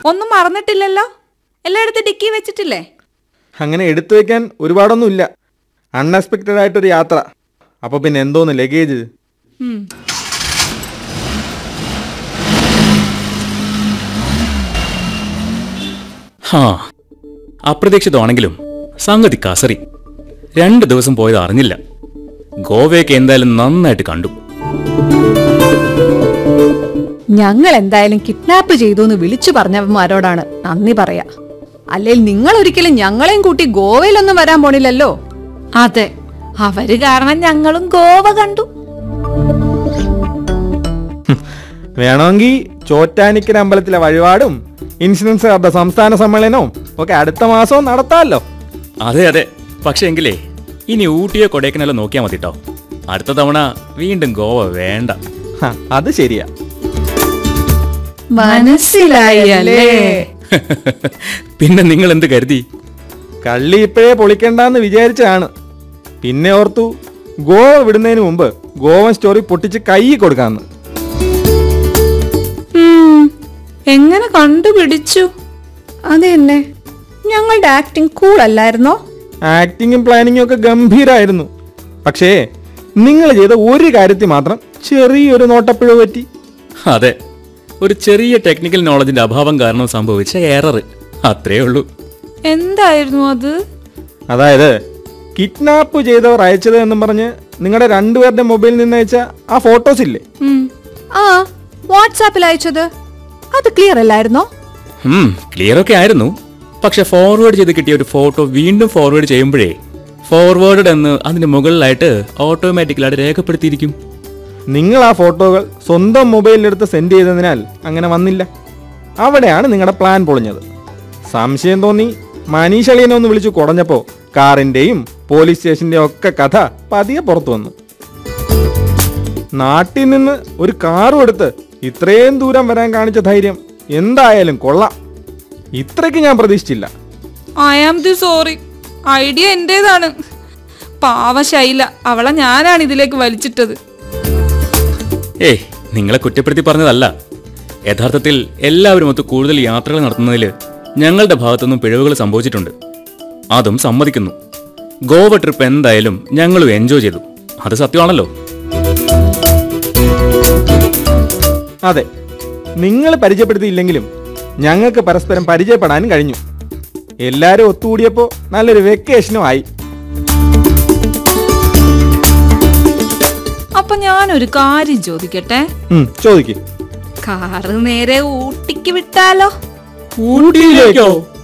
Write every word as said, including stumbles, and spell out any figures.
ഒന്നും മറന്നിട്ടില്ലല്ലോ? എല്ലായിടത്തും ഡിക്കി വെച്ചിട്ടില്ലേ? അങ്ങനെ എടുത്തു വെക്കാൻ ഒരുപാടൊന്നുമില്ല. അൺഎക്സ്പെക്റ്റഡ് ആയിട്ടൊരു യാത്ര. അപ്പോൾ പിന്നെ എന്തോന്ന് ലഗേജ്? ഹാ, അപ്രതീക്ഷിതമാണെങ്കിലും സംഗതി കാസറി. രണ്ട് ദിവസം പോയത് അറിഞ്ഞില്ല. ഗോവയൊക്കെ എന്തായാലും നന്നായിട്ട് കണ്ടു. ഞങ്ങൾ എന്തായാലും കിഡ്നാപ്പ് ചെയ്തു എന്ന് വിളിച്ചു പറഞ്ഞവന്മാരോടാണ് നന്ദി പറയാ. അല്ലെങ്കിൽ നിങ്ങൾ ഒരിക്കലും ഞങ്ങളെയും കൂട്ടി ഗോവയിലൊന്നും വരാൻ പോണില്ലല്ലോ. അതെ, അവര് കാരണം ഞങ്ങളും ഗോവ കണ്ടു. വേണമെങ്കിൽ ചോറ്റാനിക്കര അമ്പലത്തിലെ വഴിപാടും ഇൻഷുറൻസുകാരുടെ സംസ്ഥാന സമ്മേളനവും ഒക്കെ അടുത്ത മാസവും നടത്താമല്ലോ. അതെ അതെ, പക്ഷെ എങ്കിലേ ഇനി ഊട്ടിയോ കൊടൈക്കനാലോ നോക്കിയാൽ മതി കേട്ടോ. അടുത്ത തവണ വീണ്ടും ഗോവ വേണ്ട. അത് ശരിയാ. മനസ്സിലായല്ലേ? പിന്നെ നിങ്ങൾ എന്ത് കരുതി? കള്ളി ഇപ്പോഴേ പൊളിക്കണ്ടെന്ന് വിചാരിച്ചാണ്. പിന്നെ ഓർത്തു ഗോവ വിടുന്നതിന് മുമ്പ് ഗോവൻ സ്റ്റോറി പൊട്ടിച്ച് കൈ കൊടുക്കാന്ന്. എങ്ങനെ കണ്ടുപിടിച്ചു? അത് തന്നെ, ഞങ്ങളുടെ ആക്ടിങ് കൂൾ അല്ലായിരുന്നോ? ആക്ടിങ്ങും പ്ലാനിങ്ങും ഒക്കെ ഗംഭീരായിരുന്നു. പക്ഷേ നിങ്ങൾ ചെയ്ത ഒരു കാര്യത്തിൽ മാത്രം ചെറിയൊരു നോട്ടപ്പിഴവ് പറ്റി. അതെ, ഒരു ചെറിയ ടെക്നിക്കൽ നോളജിന്റെ അഭാവം കാരണം സംഭവിച്ച എറർ, അത്രേ ഉള്ളൂ. എന്തായിരുന്നു അത്? അതായത് കിഡ്നാപ്പ് ചെയ്തവർ അയച്ചത് എന്നും പറഞ്ഞ് നിങ്ങളുടെ രണ്ടുപേരുടെ മൊബൈലിൽ നിന്ന് അയച്ച ആ ഫോട്ടോസ് ഇല്ലേ? ആ, വാട്സാപ്പിൽ അയച്ചത് അത് ക്ലിയർ അല്ലായിരുന്നോ? ക്ലിയർ ഒക്കെ ആയിരുന്നു. പക്ഷെ ഫോർവേഡ് ചെയ്ത് കിട്ടിയ ഒരു ഫോട്ടോ വീണ്ടും ഫോർവേഡ് ചെയ്യുമ്പോഴേ ഫോർവേഡ് എന്ന് അതിന് മുകളിലായിട്ട് ഓട്ടോമാറ്റിക്കലായിട്ട് രേഖപ്പെടുത്തിയിരിക്കും. നിങ്ങൾ ആ ഫോട്ടോകൾ സ്വന്തം മൊബൈലിലെടുത്ത് സെൻഡ് ചെയ്തതിനാൽ അങ്ങനെ വന്നില്ല. അവിടെയാണ് നിങ്ങളുടെ പ്ലാൻ പൊളിഞ്ഞത്. സംശയം തോന്നി മനീഷ് അളിയനെ ഒന്ന് വിളിച്ചു കുടഞ്ഞപ്പോൾ കാറിൻ്റെയും പോലീസ് സ്റ്റേഷൻ്റെയും ഒക്കെ കഥ പതിയെ പുറത്തു വന്നു. നാട്ടിൽ നിന്ന് ഒരു കാറും എടുത്ത് ഇത്രയും ദൂരം വരാൻ കാണിച്ച ധൈര്യം എന്തായാലും കൊള്ളാം. ഇത്രയ്ക്ക് ഞാൻ പ്രതീക്ഷിച്ചില്ല. I am the sorry, idea എന്റേതാണ്. പാവ ശൈല, അവളെ ഞാനാണ് ഇതിലേക്ക് വലിച്ചിട്ടത്. ഏയ്, നിങ്ങളെ കുറ്റപ്പെടുത്തി പറഞ്ഞതല്ല. യഥാർത്ഥത്തിൽ എല്ലാവരും ഒത്ത് കൂടുതൽ യാത്രകൾ നടത്തുന്നതിൽ ഞങ്ങളുടെ ഭാഗത്തുനിന്നും പിഴവുകൾ സംഭവിച്ചിട്ടുണ്ട്. അതും സമ്മതിക്കുന്നു. ഗോവ ട്രിപ്പ് എന്തായാലും ഞങ്ങളും എൻജോയ് ചെയ്തു. അത് സത്യമാണല്ലോ. അതെ, നിങ്ങൾ പരിചയപ്പെടുത്തിയില്ലെങ്കിലും ഞങ്ങൾക്ക് പരസ്പരം പരിചയപ്പെടാനും കഴിഞ്ഞു. എല്ലാവരും ഒത്തുകൂടിയപ്പോൾ നല്ലൊരു വെക്കേഷനും ആയി. അപ്പൊ ഞാനൊരു കാര്യം ചോദിക്കട്ടെ? ചോദിക്കേ. കാറ് നേരെ ഊട്ടിക്ക് വിട്ടാലോ? ഊട്ടിയിലേക്കോ?